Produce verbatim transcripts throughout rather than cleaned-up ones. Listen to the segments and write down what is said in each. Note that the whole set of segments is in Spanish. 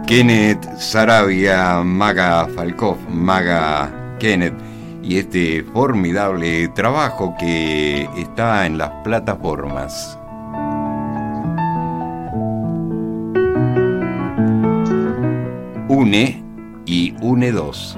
Kenneth Saravia, Maga Falkov, Maga Kenneth, y este formidable trabajo que está en las plataformas. Une y Une dos.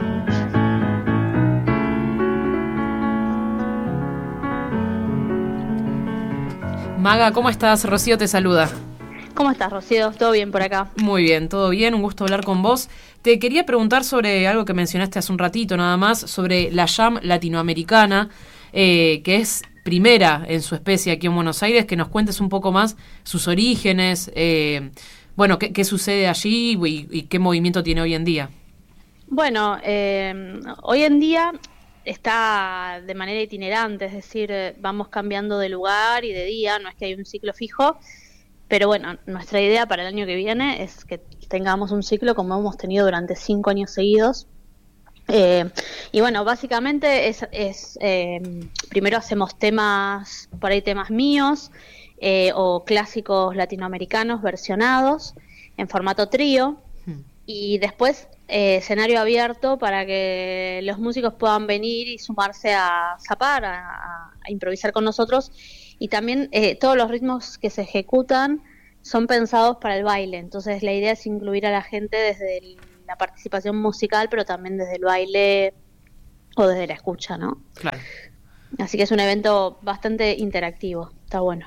Maga, ¿cómo estás? Rocío te saluda. ¿Cómo estás, Rocío? ¿Todo bien por acá? Muy bien, todo bien, un gusto hablar con vos. Te quería preguntar sobre algo que mencionaste hace un ratito nada más, sobre la jam latinoamericana, eh, que es primera en su especie aquí en Buenos Aires, que nos cuentes un poco más sus orígenes, eh, bueno, qué, qué sucede allí y, y qué movimiento tiene hoy en día. Bueno, eh, hoy en día está de manera itinerante, es decir, eh, vamos cambiando de lugar y de día, no es que hay un ciclo fijo. Pero bueno, nuestra idea para el año que viene es que tengamos un ciclo como hemos tenido durante cinco años seguidos. Eh, y bueno, básicamente es, es eh, primero hacemos temas, por ahí temas míos, eh, o clásicos latinoamericanos versionados en formato trío. Hmm. Y después eh, escenario abierto para que los músicos puedan venir y sumarse a zapar, a, a improvisar con nosotros. Y también eh, todos los ritmos que se ejecutan son pensados para el baile, entonces la idea es incluir a la gente desde el, la participación musical, pero también desde el baile o desde la escucha, ¿no? Claro. Así que es un evento bastante interactivo, está bueno.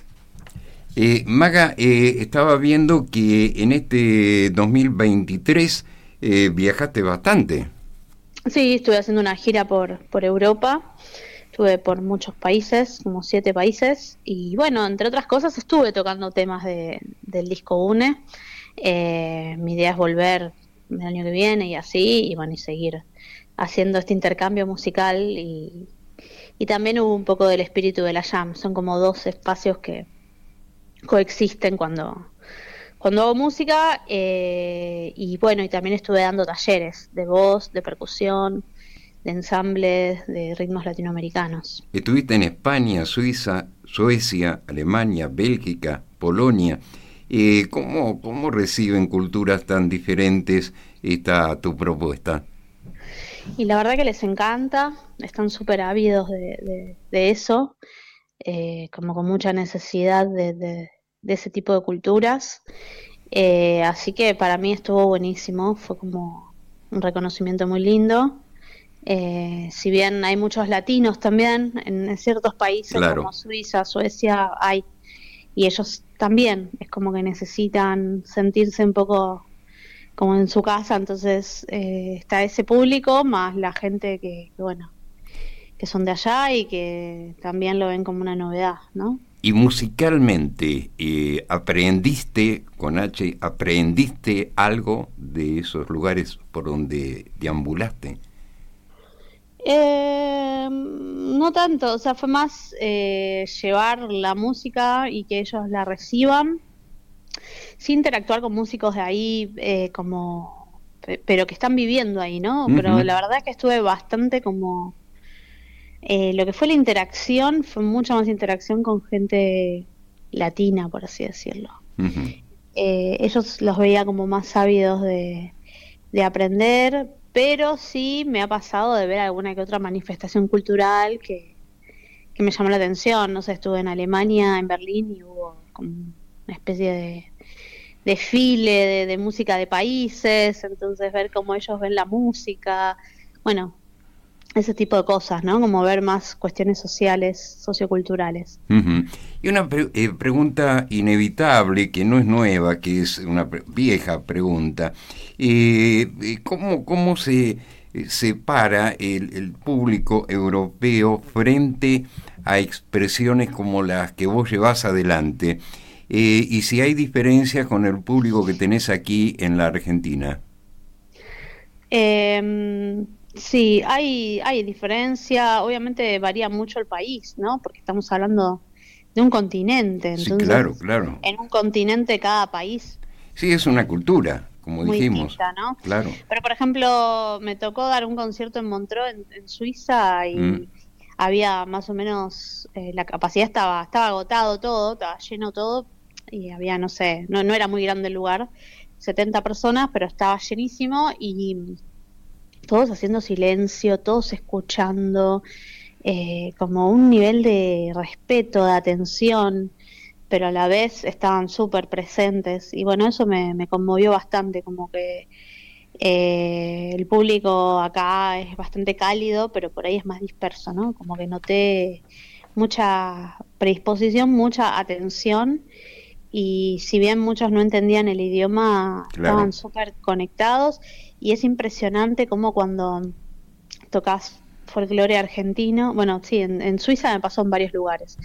Eh, Maga, eh, estaba viendo que en este dos mil veintitrés eh, viajaste bastante. Sí, estuve haciendo una gira por, por Europa. Estuve por muchos países, como siete países, y bueno, entre otras cosas estuve tocando temas de, del disco Une. Eh, mi idea es volver el año que viene y así, y bueno, y seguir haciendo este intercambio musical, y, y también hubo un poco del espíritu de la jam. Son como dos espacios que coexisten cuando, cuando hago música, eh, y bueno, y también estuve dando talleres de voz, de percusión, de ensambles, de ritmos latinoamericanos. Estuviste en España, Suiza, Suecia, Alemania, Bélgica, Polonia. Eh, ¿cómo, ¿Cómo reciben culturas tan diferentes esta tu propuesta? Y la verdad que les encanta, están súper ávidos de, de, de eso, eh, como con mucha necesidad de, de, de ese tipo de culturas. Eh, así que para mí estuvo buenísimo, fue como un reconocimiento muy lindo. Eh, si bien hay muchos latinos también en, en ciertos países, claro, como Suiza, Suecia, hay, y ellos también es como que necesitan sentirse un poco como en su casa, entonces eh, está ese público más la gente que, que bueno, que son de allá y que también lo ven como una novedad, ¿no? Y musicalmente, eh, ¿aprendiste, con H, aprendiste algo de esos lugares por donde deambulaste? Eh, no tanto, o sea, fue más eh, llevar la música y que ellos la reciban, sin interactuar con músicos de ahí, eh, como, pero que están viviendo ahí, ¿no? Uh-huh. Pero la verdad es que estuve bastante como, eh, lo que fue la interacción, fue mucha más interacción con gente latina, por así decirlo. Uh-huh. Eh, ellos los veía como más ávidos de, de aprender, pero sí me ha pasado de ver alguna que otra manifestación cultural que, que me llamó la atención. No sé, estuve en Alemania, en Berlín, y hubo como una especie de desfile de, de música de países, entonces ver cómo ellos ven la música, bueno, ese tipo de cosas, ¿no? Como ver más cuestiones sociales, socioculturales. Uh-huh. Y una pre- eh, pregunta inevitable, que no es nueva, que es una pre- vieja pregunta. Eh, ¿cómo, ¿Cómo se separa el, el público europeo frente a expresiones como las que vos llevás adelante? Eh, y si hay diferencias con el público que tenés aquí en la Argentina. Eh... Sí, hay, hay diferencia, obviamente varía mucho el país, ¿no? Porque estamos hablando de un continente, entonces, sí, claro, claro. En un continente cada país. Sí, es una cultura, como muy dijimos. Distinta, ¿no? Claro. Pero por ejemplo, me tocó dar un concierto en Montreux, en, en Suiza, y mm. había más o menos, eh, la capacidad estaba, estaba agotado todo, estaba lleno todo, y había, no sé, no, no era muy grande el lugar. setenta personas, pero estaba llenísimo y todos haciendo silencio, todos escuchando, eh, como un nivel de respeto, de atención, pero a la vez estaban súper presentes y bueno, eso me, me conmovió bastante, como que eh, el público acá es bastante cálido, pero por ahí es más disperso, ¿no? Como que noté mucha predisposición, mucha atención y si bien muchos no entendían el idioma, Claro. estaban súper conectados y es impresionante como cuando tocas folclore argentino, bueno, sí, en, en Suiza me pasó en varios lugares,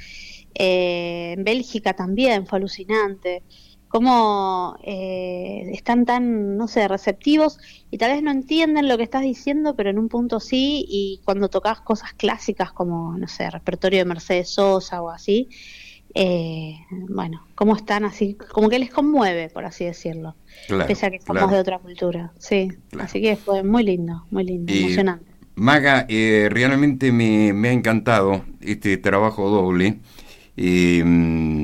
eh, en Bélgica también fue alucinante, cómo eh, están tan, no sé, receptivos y tal vez no entienden lo que estás diciendo, pero en un punto sí, y cuando tocas cosas clásicas como, no sé, repertorio de Mercedes Sosa o así, eh, bueno, cómo están así, como que les conmueve, por así decirlo, Claro, pese a que somos claro. de otra cultura, sí, Claro. así que fue muy lindo, muy lindo, Eh, emocionante. Maga, eh, realmente me, me ha encantado este trabajo doble. Eh, mm,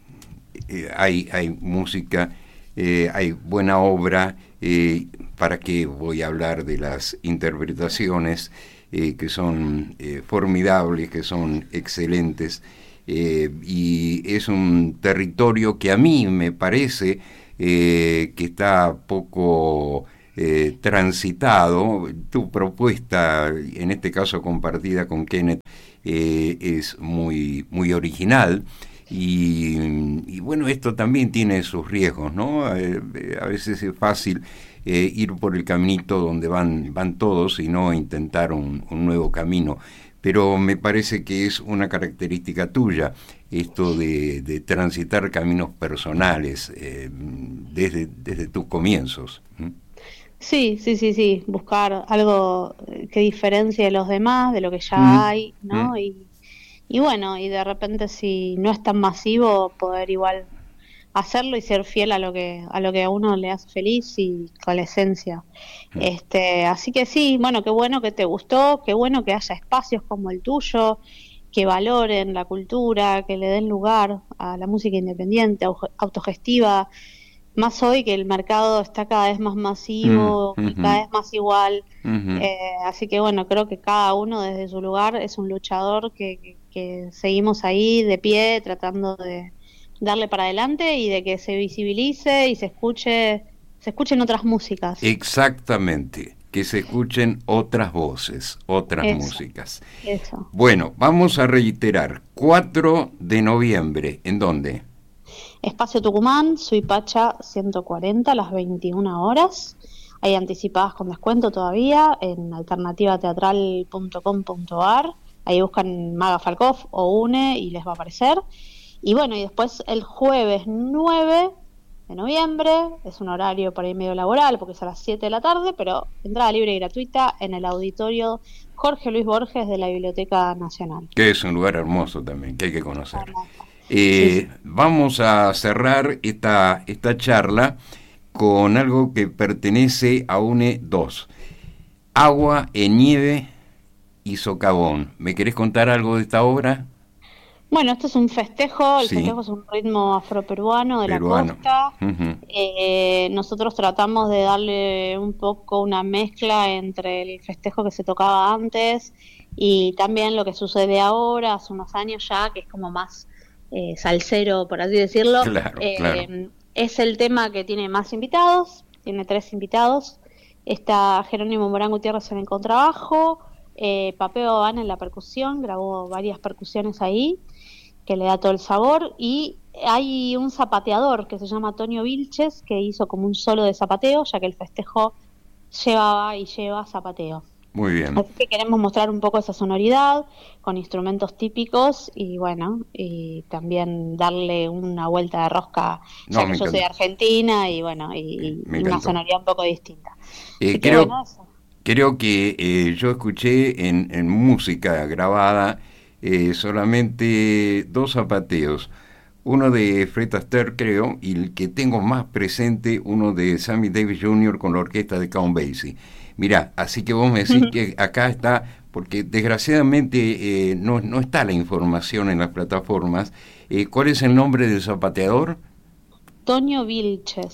eh, hay, hay música, eh, hay buena obra. Eh, ¿Para qué voy a hablar de las interpretaciones eh, que son eh, formidables, que son excelentes? Eh, y es un territorio que a mí me parece eh, que está poco eh, transitado. Tu propuesta, en este caso compartida con Kenneth, eh, es muy, muy original. Y, y bueno, esto también tiene sus riesgos, ¿no? Eh, eh, a veces es fácil eh, ir por el caminito donde van, van todos y no intentar un, un nuevo camino. Pero me parece que es una característica tuya, esto de, de transitar caminos personales eh, desde, desde tus comienzos. ¿Mm? Sí, sí, sí, sí, buscar algo eh, que diferencie de los demás, de lo que ya Mm, hay, mm. ¿no? Y, y bueno, y de repente si no es tan masivo, poder igual hacerlo y ser fiel a lo que a lo que a uno le hace feliz y con la esencia. Este, así que sí, bueno, qué bueno que te gustó, qué bueno que haya espacios como el tuyo, que valoren la cultura, que le den lugar a la música independiente, au- autogestiva, más hoy que el mercado está cada vez más Mm, masivo y ujú, cada vez más igual. ujú. Eh, así que bueno, creo que cada uno desde su lugar es un luchador que, que, que seguimos ahí de pie tratando de darle para adelante y de que se visibilice y se escuche, se escuchen otras músicas. Exactamente, que se escuchen otras voces, otras Eso, músicas. eso. Bueno, vamos a reiterar, cuatro de noviembre, ¿en dónde? Espacio Tucumán, Suipacha ciento cuarenta, a las veintiuna horas. Hay anticipadas con descuento todavía en alternativa teatral punto com punto ar. Ahí buscan Maga Falcoff o UNE y les va a aparecer. Y bueno, y después el jueves nueve de noviembre, es un horario por ahí medio laboral porque es a las siete de la tarde, pero entrada libre y gratuita en el auditorio Jorge Luis Borges de la Biblioteca Nacional. Que es un lugar hermoso también, que hay que conocer. Hermoso. Sí, Eh, sí. vamos a cerrar esta, esta charla con algo que pertenece a UNE dos. Agua en nieve y socavón. ¿Me querés contar algo de esta obra? Bueno, esto es un festejo, el Sí, festejo es un ritmo afroperuano de la peruano. costa. Ujú. Eh, nosotros tratamos de darle un poco una mezcla entre el festejo que se tocaba antes y también lo que sucede ahora, hace unos años ya, que es como más eh, salsero, por así decirlo. Claro, claro. Eh, es el tema que tiene más invitados, tiene tres invitados. Está Jerónimo Morán Gutiérrez en el contrabajo, eh, Papeo Habana en la percusión, grabó varias percusiones ahí, que le da todo el sabor, y hay un zapateador que se llama Antonio Vilches, que hizo como un solo de zapateo, ya que el festejo llevaba y lleva zapateo. Muy bien. Así que queremos mostrar un poco esa sonoridad con instrumentos típicos y bueno, y también darle una vuelta de rosca, No, ya me que yo soy encantó. argentina y bueno, y, Me y una encantó. sonoridad un poco distinta. Eh, Así que creo, bueno, eso. creo que eh, yo escuché en, en música grabada eh, solamente dos zapateos. Uno de Fred Astaire, creo, y el que tengo más presente, uno de Sammy Davis junior con la orquesta de Count Basie. Mirá, así que vos me decís que acá está, porque desgraciadamente eh, no, no está la información en las plataformas. Eh, ¿Cuál es el nombre del zapateador? Antonio Vilches.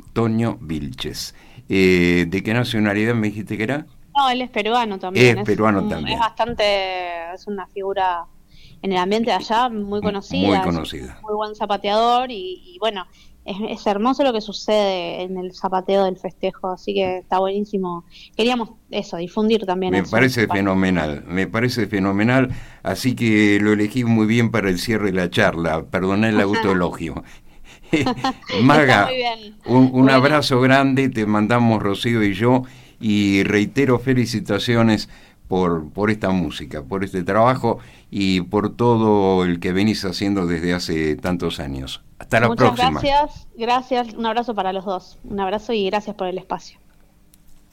Toño Vilches. Eh, ¿De qué nacionalidad me dijiste que era? No, él es peruano también. Es peruano un, también. Es bastante, es una figura en el ambiente de allá muy conocida. Muy conocida. Es muy buen zapateador y, y bueno, es, es hermoso lo que sucede en el zapateo del festejo, así que está buenísimo. Queríamos eso, difundir también. Me eso, parece para... fenomenal, me parece fenomenal, así que lo elegí muy bien para el cierre de la charla, perdoná el autoelogio. Maga, muy bien. un, un Bueno. abrazo grande, te mandamos Rocío y yo, y reitero felicitaciones por, por esta música, por este trabajo y por todo el que venís haciendo desde hace tantos años. Hasta la Muchas próxima. Gracias, gracias, un abrazo para los dos, un abrazo y gracias por el espacio.